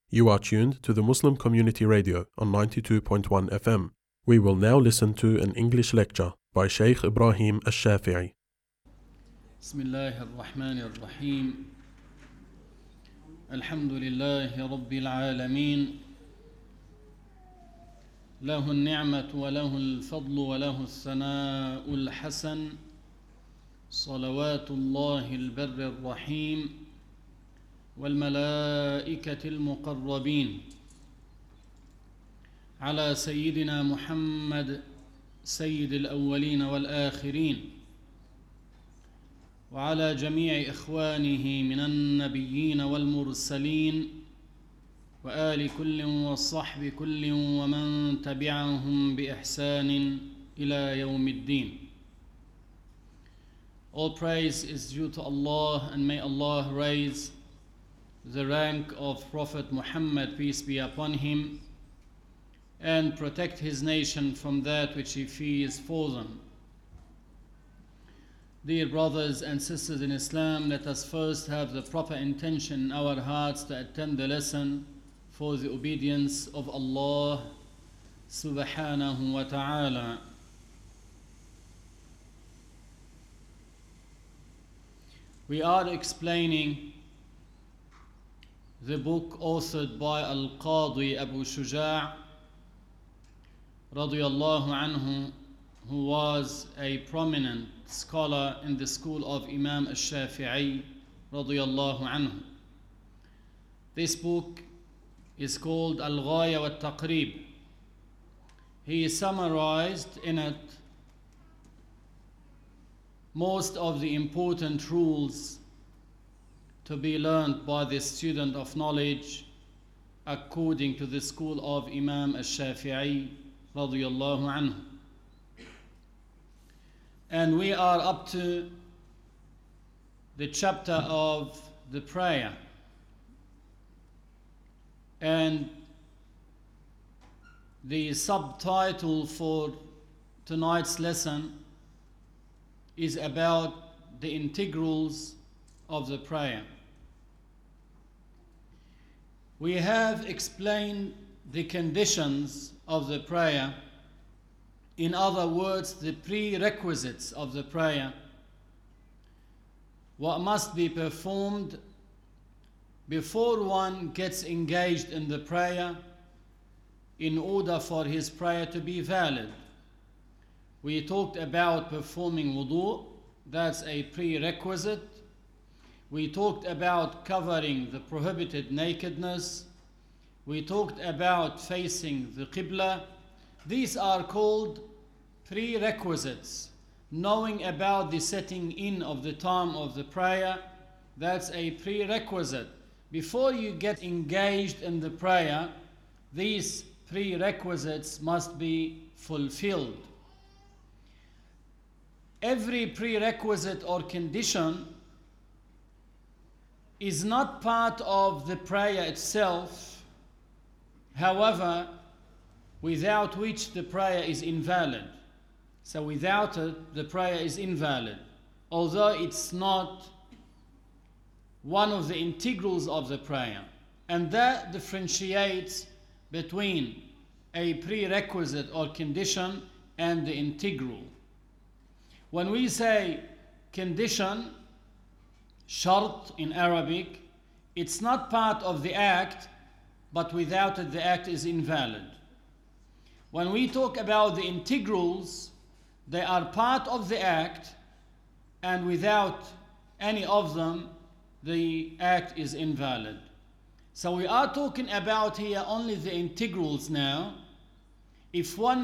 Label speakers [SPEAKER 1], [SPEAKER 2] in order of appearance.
[SPEAKER 1] You are tuned to the Muslim Community Radio on 92.1 FM. We will now listen to an English lecture by Sheikh Ibrahim Al-Shafi'i.
[SPEAKER 2] Bismillah ar-Rahman ar-Rahim. Alhamdulillahi Rabbil Alameen. Lahu al-ni'matu wa lahu al-fadlu wa lahu al-thana'u al-hasan. Salawatullahi al-barri ar-Rahim. والملائكة المقربين على سيدنا محمد سيد الأولين والآخرين وعلى جميع إخوانه من النبيين والمرسلين وآل كل وصحب كل ومن تبعهم بإحسان إلى يوم الدين. All praise is due to Allah, and may Allah raise the rank of Prophet Muhammad, peace be upon him, and protect his nation from that which he fears for them. Dear brothers and sisters in Islam, let us first have the proper intention in our hearts to attend the lesson for the obedience of Allah subhanahu wa ta'ala. We are explaining the book authored by Al-Qadi Abu Shuja' radiyallahu anhu, who was a prominent scholar in the school of Imam Al-Shafi'i radiyallahu anhu. This book is called Al-Ghaya wa Taqrib. He summarized in it most of the important rules to be learned by the student of knowledge according to the school of Imam Al-Shafi'i radiyallahu anhu. And we are up to the chapter of the prayer. And the subtitle for tonight's lesson is about the integrals of the prayer. We have explained the conditions of the prayer, in other words, the prerequisites of the prayer, what must be performed before one gets engaged in the prayer in order for his prayer to be valid. We talked about performing wudu, that's a prerequisite. We talked about covering the prohibited nakedness. We talked about facing the Qibla. These are called prerequisites. Knowing about the setting in of the time of the prayer, that's a prerequisite. Before you get engaged in the prayer, these prerequisites must be fulfilled. Every prerequisite or condition is not part of the prayer itself, however, without which the prayer is invalid. So without it, the prayer is invalid, although it's not one of the integrals of the prayer. And that differentiates between a prerequisite or condition and the integral. When we say condition, shart in Arabic, it's not part of the act, but without it the act is invalid. When we talk about the integrals, they are part of the act, and without any of them the act is invalid. So we are talking about here only the integrals now. If one